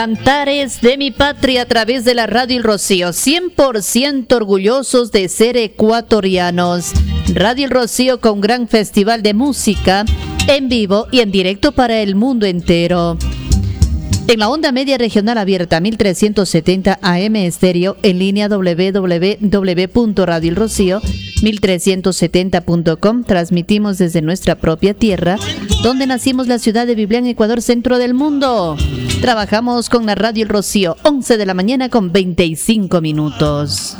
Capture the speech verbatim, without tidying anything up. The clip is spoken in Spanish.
Cantares de mi patria a través de la Radio El Rocío, cien por ciento orgullosos de ser ecuatorianos. Radio El Rocío con gran festival de música en vivo y en directo para el mundo entero. En la onda media regional abierta mil trescientos setenta A M estéreo, en línea doble u doble u doble u punto radio el rocío mil trescientos setenta punto com, transmitimos desde nuestra propia tierra, donde nacimos, la ciudad de Biblián, Ecuador, centro del mundo. Trabajamos con la Radio El Rocío, once de la mañana con veinticinco minutos.